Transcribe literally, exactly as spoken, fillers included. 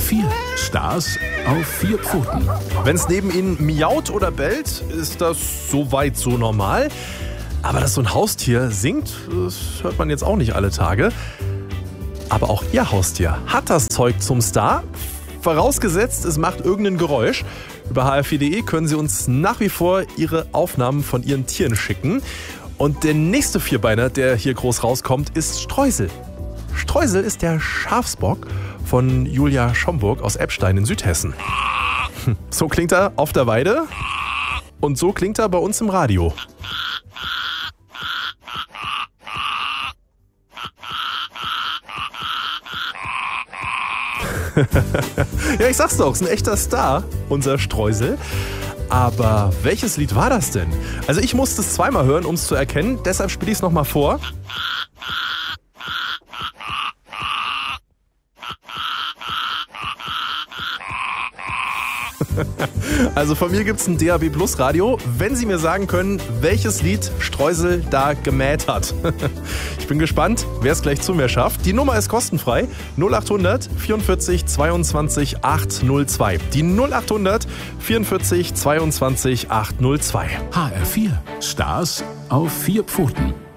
vier. Stars auf vier Pfoten. Wenn es neben ihnen miaut oder bellt, ist das soweit so normal. Aber dass so ein Haustier singt, das hört man jetzt auch nicht alle Tage. Aber auch Ihr Haustier hat das Zeug zum Star. Vorausgesetzt, es macht irgendein Geräusch. Über h r vier punkt d e können Sie uns nach wie vor Ihre Aufnahmen von Ihren Tieren schicken. Und der nächste Vierbeiner, der hier groß rauskommt, ist Streusel. Streusel ist der Schafsbock von Julia Schomburg aus Eppstein in Südhessen. So klingt er auf der Weide und so klingt er bei uns im Radio. Ja, ich sag's doch, ist ein echter Star, unser Streusel. Aber welches Lied war das denn? Also ich musste es zweimal hören, um es zu erkennen, deshalb spiele ich es nochmal vor. Also von mir gibt's ein D A B Plus Radio, wenn Sie mir sagen können, welches Lied Streusel da gemäht hat. Ich bin gespannt, wer es gleich zu mir schafft. Die Nummer ist kostenfrei. null acht hundert vierundvierzig zweiundzwanzig achthundertzwei. Die null acht hundert vierundvierzig zweiundzwanzig achthundertzwei. H R vier. Stars auf vier Pfoten.